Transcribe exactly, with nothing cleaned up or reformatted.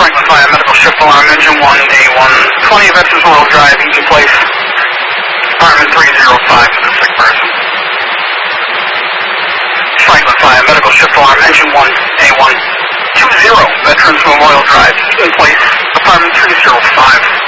Franklin Fire Medical Shift Alarm, Engine one A one, twenty Veterans Memorial Drive, Eaton Place, Department three oh five for the sick person. Franklin Fire Medical Shift Alarm, Engine one A one, two zero Veterans Memorial Drive, Eaton Place, Department three oh five.